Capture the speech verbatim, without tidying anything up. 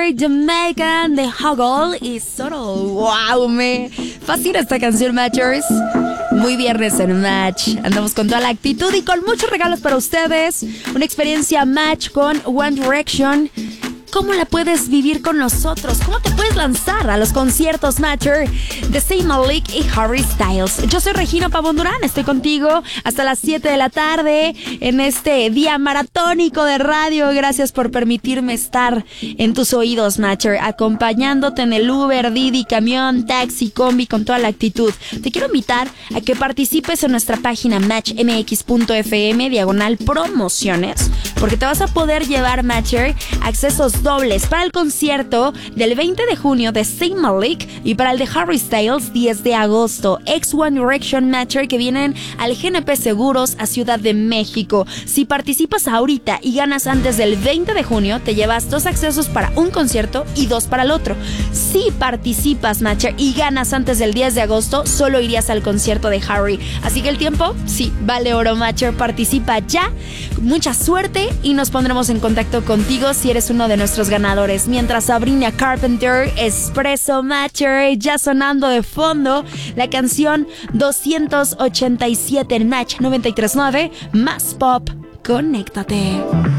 Matcher, Jamaican, The Huggle y Solo. Wow, me fascina esta canción, Matchers. Muy viernes en Match. Andamos con toda la actitud y con muchos regalos para ustedes. Una experiencia Match con One Direction. ¿Cómo la puedes vivir con nosotros? ¿Cómo te puedes lanzar a los conciertos Matcher de Zayn Malik y Harry Styles? Yo soy Regina Pavón Durán, estoy contigo hasta las siete de la tarde en este día maratónico de radio. Gracias por permitirme estar en tus oídos, Matcher, acompañándote en el Uber, Didi, camión, taxi, combi, con toda la actitud. Te quiero invitar a que participes en nuestra página match m x punto f m diagonal promociones, porque te vas a poder llevar, Matcher, accesos dobles para el concierto del veinte de junio de Zayn Malik y para el de Harry Styles diez de agosto. Ex One Direction, Matcher, que vienen al G N P Seguros a Ciudad de México. Si participas ahorita y ganas antes del veinte de junio, te llevas dos accesos para un concierto y dos para el otro. Si participas, Matcher, y ganas antes del diez de agosto, solo irías al concierto de Harry. Así que el tiempo, sí, vale oro, Matcher. Participa ya. Mucha suerte y nos pondremos en contacto contigo si eres uno de nuestros ganadores. Mientras Sabrina Carpenter, Espresso, Matcher, ya sonando de fondo la canción doscientos ochenta y siete en Match noventa y tres punto nueve, más pop, conéctate.